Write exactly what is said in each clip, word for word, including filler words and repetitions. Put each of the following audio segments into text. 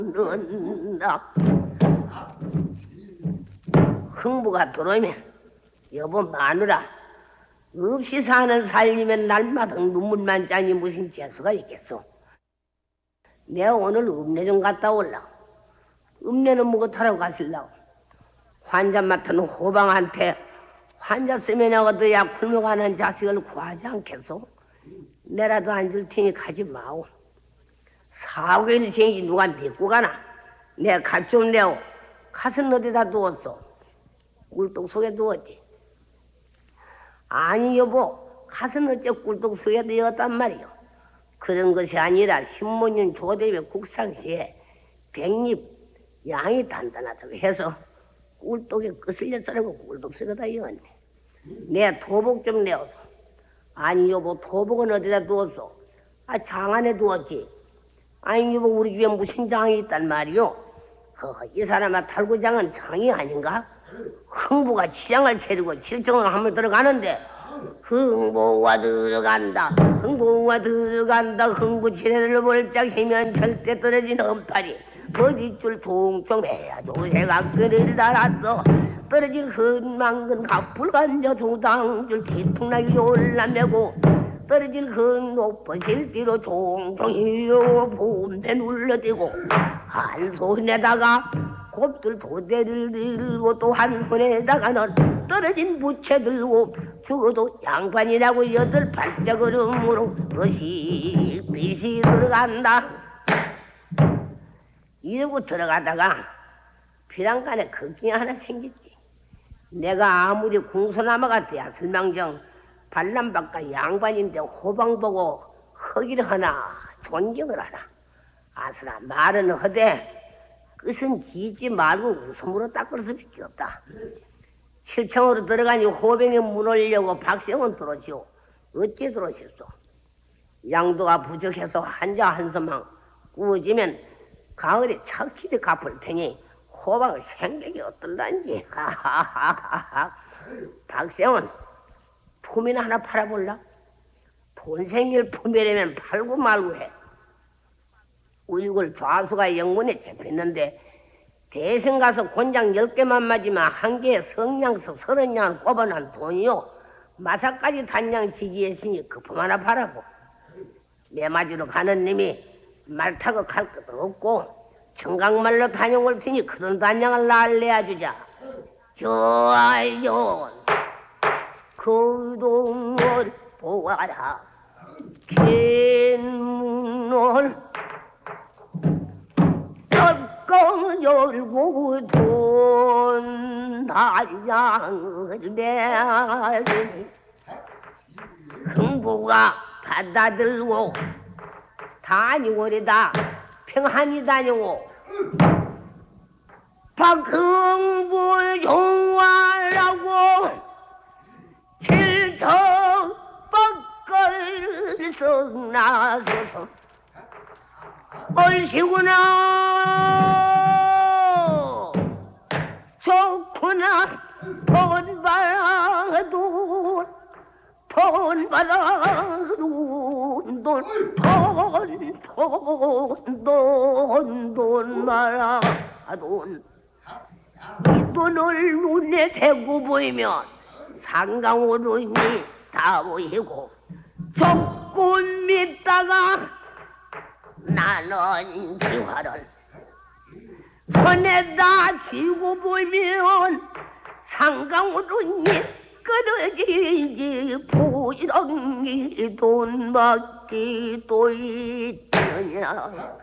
는다. 흥부가 들어오면 여보 마누라 없이 사는 살림엔 날마다 눈물만 짜니 무슨 재수가 있겠소. 내가 오늘 읍내 좀 갔다 올라고. 읍내는 뭐고 타러 가실라고. 환자 맡은 호방한테 환자 쓰면 어디 약 굶어가는 자식을 구하지 않겠소? 내라도 안 줄 테니 가지 마오. 사고인 생이 누가 믿고 가나? 내가 갓 좀 내오. 갓은 어디다 두었어? 꿀떡 속에 두었지. 아니 여보, 갓은 어째 꿀떡 속에 되었단 말이오. 그런 것이 아니라 신문년 조대회 국상시에 백립 양이 단단하다고 해서 꿀떡에 끝을 엿서라고 꿀떡 속에다 이었네. 내 도복 좀 내어서. 아니 여보, 도복은 어디다 두었어? 아, 장 안에 두었지. 아니 여보, 우리 집에 무슨 장이 있단 말이오? 허, 이 사람아 탈구장은 장이 아닌가? 흥부가 치장을 차리고 칠정을 하면 들어가는데 흥부가 들어간다, 흥부가 들어간다. 흥부 지뢰를 볼짝 세면 절대 떨어진 험파리 버디줄 동청 해야 조새가 끈을 달았어. 떨어진 흠망근 가풀 간저 조당줄 뒤통나기 올라매고 떨어진 그 높은 실띠로 종종이요 봄에 눌러대고 한 손에다가 곱들 도대를 들고 또 한 손에다가는 떨어진 부채 들고 죽어도 양반이라고 여덟 발자걸음으로 어시빛이 들어간다. 이러고 들어가다가 비랑간에 걱정이 하나 생겼지. 내가 아무리 궁소나마가 돼야 설망정 발람박과 양반인데 호방 보고 허기를 하나 존경을 하나. 아스라 말은 허되 끝은 지지 말고 웃음으로 닦을 수밖에 없다. 칠층으로 들어가니 호병에 문을 열고 박생은 들어오시오. 어찌 들어오셨소? 양도가 부족해서 한자 한서망 꾸어지면 가을에 착실히 갚을 테니 호방 생각이 어떨란지. 하하하하하. 박생은 품이나 하나 팔아볼라? 돈 생길 품이라면 팔고 말고 해. 우리걸 좌수가 영문에 잡혔는데 대성 가서 곤장 열 개만 맞으면 한 개에 성냥석 서른 냥을 꼽아난 돈이요. 마사까지 단양 지지했으니 그 품 하나 팔아보. 매맞으러 가는 님이 말 타고 갈 것도 없고 청강말로 다녀올 테니 그런 단양을 날려주자. 저알yon 그동을 보아라. 긴 뚜껑 열고 돈 한장을 내니 흥부가 받아들고 다니오리다. 평안히 다니고 박흥부 종화라고 칠성 밖을 썩 나서서 얼씨구나 좋구나 돈 바라 돈, 돈 바라 돈, 돈, 돈, 돈, 돈, 돈 바라 돈. 이 돈을 눈에 대고 보이면 상강오르니 다 보이고 조금 믿다가 나는 지화를 손에다 쥐고 보면 상강오르니 끊어지지 포장이 돈밖에 또 있느냐.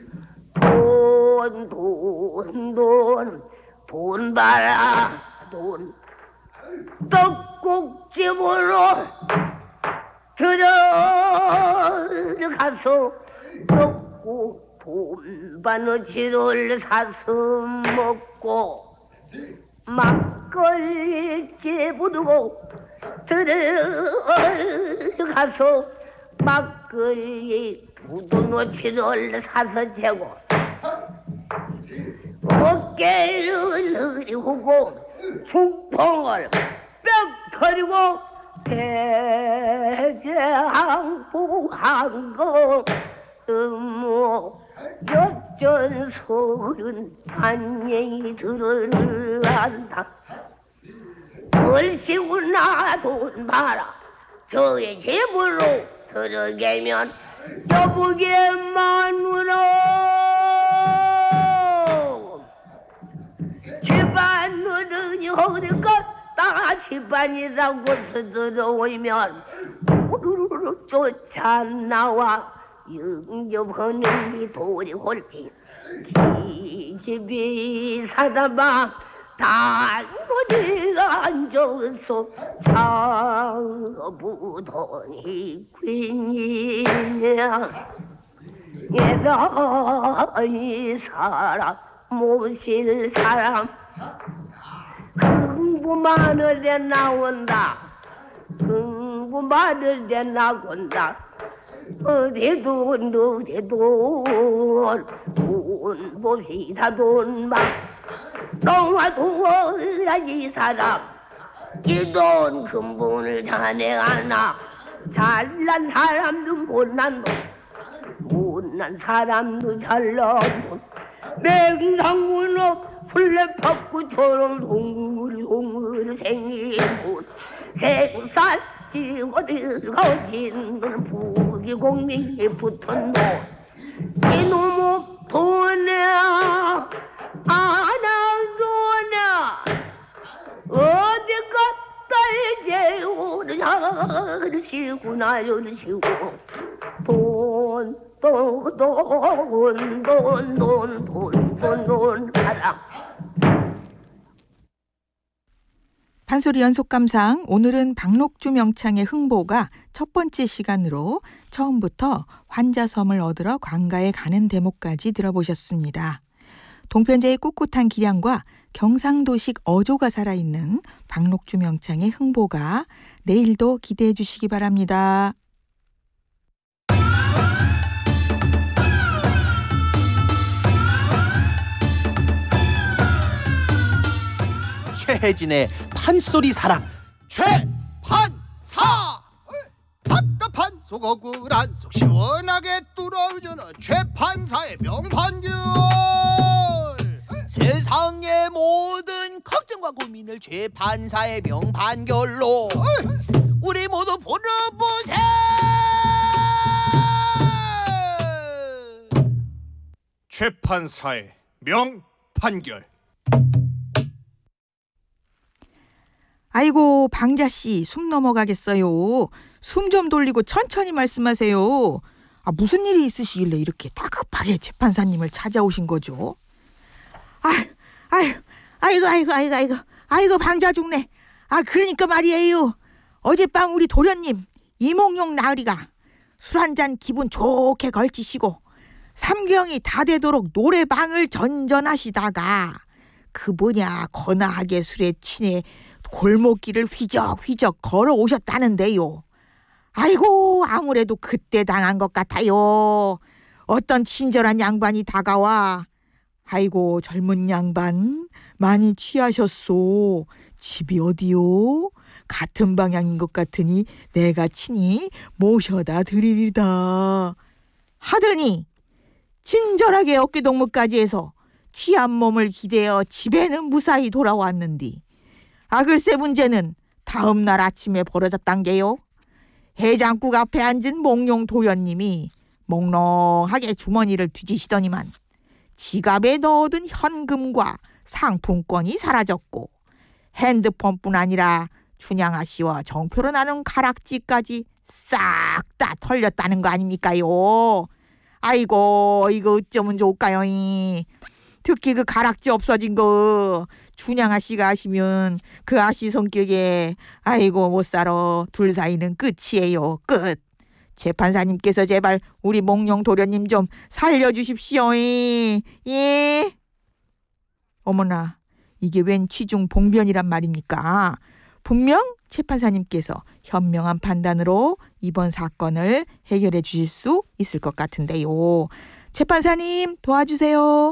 돈, 돈, 돈, 돈 봐라 돈. 떡국집으로 들어가서 떡국 돈 바느질을 사서 먹고 막걸리 집으로 들어가서 막걸리 두두노치를 사서 재고 어깨를 흐리고 죽통을 빽 털이고 대장부한 거 뭐 전설은 반영이 들어간다. 얼씨구나 돈 봐라. 저의 집으로 들어가면 여보게 마누라. 집안으로 어디갔다 집안이라고 서들어오면 우르르르 쫓아 나와 영접하는 이 돌이 홀지 기집이 사다봐 단돌이가 앉아서 차부더니 퀸이냐 얘가 이 사람 모실 사람 흥부마늘에 나온다. 흥부마늘에 나온다. 어디 돈 어디 돈 돈 봅시다 돈만 너와 도어라 이 사람 이 돈 근본을 자네 하나 잘난 사람도 못난 돈 못난 사람도 잘난 돈 맹상문업 술래팝구처럼 동글동글 생긴 돈 생살 지원을 거진 돈 부귀공명에 붙은 돈 이놈의 돈이야 안하도나 어디 갔다 이제 오느냐 그러시구나 이러시고 돈 돈 돈 돈 돈 돈 돈 하라. 판소리 연속 감상, 오늘은 박록주 명창의 흥보가 첫 번째 시간으로 처음부터 환자섬을 얻으러 관가에 가는 대목까지 들어보셨습니다. 동편제의 꿋꿋한 기량과 경상도식 어조가 살아있는 박록주 명창의 흥보가 내일도 기대해 주시기 바랍니다. 최혜진의 판소리 사랑 최판사. 답답한 속 억울한 속 시원하게 뚫어주는 최판사의 명판결. 세상의 모든 걱정과 고민을 최판사의 명판결로 우리 모두 풀어보세. 최판사의 명판결. 아이고 방자씨 숨 넘어가겠어요. 숨 좀 돌리고 천천히 말씀하세요. 아, 무슨 일이 있으시길래 이렇게 다급하게 재판사님을 찾아오신 거죠? 아유, 아유, 아이고, 아이고, 아이고, 아이고, 아이고, 방자 죽네. 아, 그러니까 말이에요. 어젯밤 우리 도련님 이몽룡 나으리가 술 한잔 기분 좋게 걸치시고 삼경이 다 되도록 노래방을 전전하시다가 그 뭐냐 거나하게 술에 취해 골목길을 휘적휘적 걸어오셨다는데요. 아이고 아무래도 그때 당한 것 같아요. 어떤 친절한 양반이 다가와 아이고 젊은 양반 많이 취하셨소. 집이 어디요? 같은 방향인 것 같으니 내가 친히 모셔다 드리리다 하더니 친절하게 어깨동무까지 해서 취한 몸을 기대어 집에는 무사히 돌아왔는디 아 글쎄 문제는 다음 날 아침에 벌어졌단 게요. 해장국 앞에 앉은 몽룡 도련님이 몽롱하게 주머니를 뒤지시더니만 지갑에 넣어둔 현금과 상품권이 사라졌고 핸드폰뿐 아니라 춘향아 씨와 정표로 나눈 가락지까지 싹 다 털렸다는 거 아닙니까요? 아이고 이거 어쩌면 좋을까요? 특히 그 가락지 없어진 거 춘향아 씨가 아시면 그 아씨 성격에 아이고 못 살아. 둘 사이는 끝이에요. 끝. 재판사님께서 제발 우리 몽룡 도련님 좀 살려주십시오. 예. 어머나 이게 웬 취중 봉변이란 말입니까? 분명 재판사님께서 현명한 판단으로 이번 사건을 해결해 주실 수 있을 것 같은데요. 재판사님 도와주세요.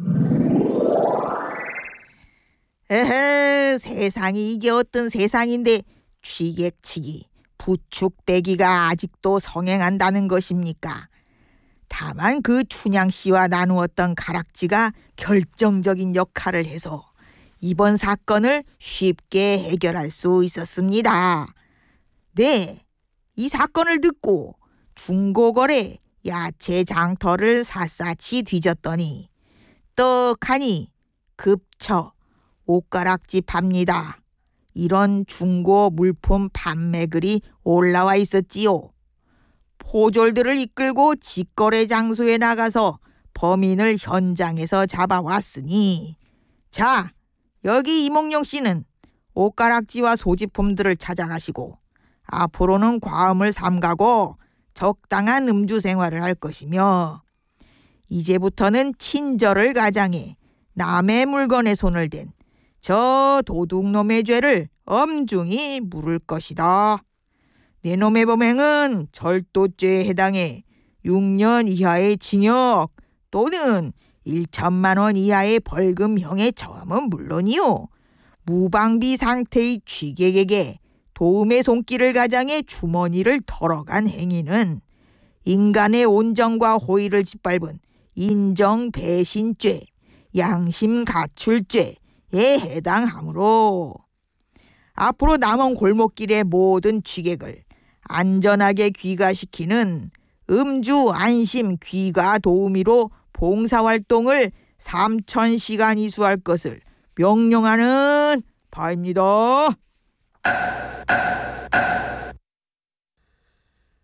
에헤, 세상이 이게 어떤 세상인데 취객치기, 부축배기가 아직도 성행한다는 것입니까? 다만 그 춘향 씨와 나누었던 가락지가 결정적인 역할을 해서 이번 사건을 쉽게 해결할 수 있었습니다. 네, 이 사건을 듣고 중고거래 야채 장터를 샅샅이 뒤졌더니 떡하니 급처 옷가락지 팝니다. 이런 중고 물품 판매글이 올라와 있었지요. 포졸들을 이끌고 직거래 장소에 나가서 범인을 현장에서 잡아왔으니, 자, 여기 이몽룡 씨는 옷가락지와 소지품들을 찾아가시고 앞으로는 과음을 삼가고 적당한 음주 생활을 할 것이며, 이제부터는 친절을 가장해 남의 물건에 손을 댄 저 도둑놈의 죄를 엄중히 물을 것이다. 네 놈의 범행은 절도죄에 해당해 육 년 이하의 징역 또는 천만 원 이하의 벌금형에 처함은 물론이요, 무방비 상태의 취객에게 도움의 손길을 가장해 주머니를 털어간 행위는 인간의 온정과 호의를 짓밟은 인정배신죄, 양심가출죄에 해당하므로 앞으로 남원 골목길의 모든 취객을 안전하게 귀가시키는 음주 안심 귀가 도우미로 봉사활동을 삼천 시간 이수할 것을 명령하는 바입니다.